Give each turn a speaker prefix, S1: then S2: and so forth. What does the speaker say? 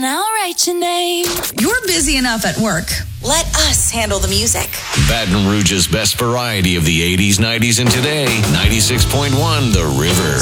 S1: I'll write your name.
S2: You're busy enough at work.
S3: Let us handle the music.
S4: Baton Rouge's best variety of the 80s, 90s, and today. 96.1 The River.